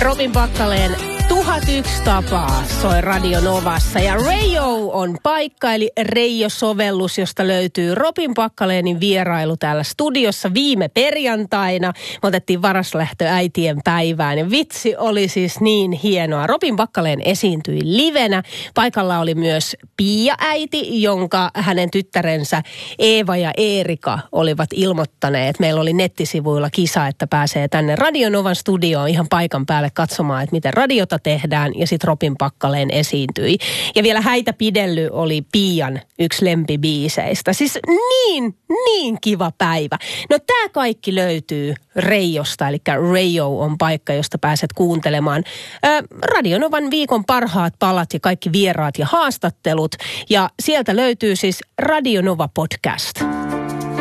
Robin Packalén 1001 tapaa soi Radio Novassa ja Reijo on paikka, eli Reijo-sovellus, josta löytyy Robin Packalénin vierailu täällä studiossa viime perjantaina. Me otettiin varaslähtö äitien päivään ja vitsi oli siis niin hienoa. Robin Packalén esiintyi livenä. Paikalla oli myös Pia-äiti, jonka hänen tyttärensä Eeva ja Eerika olivat ilmoittaneet. Meillä oli nettisivuilla kisa, että pääsee tänne Radio Novan studioon ihan paikan päälle katsomaan, että miten radiota tehdään, ja sitten Robin Packalén esiintyi. Ja vielä häitä pidelly oli Pian yksi lempibiiseistä. Siis niin kiva päivä. No tää kaikki löytyy Reijosta, eli Reijo on paikka, josta pääset kuuntelemaan Radio Novan viikon parhaat palat ja kaikki vieraat ja haastattelut. Ja sieltä löytyy siis Radio Nova podcast.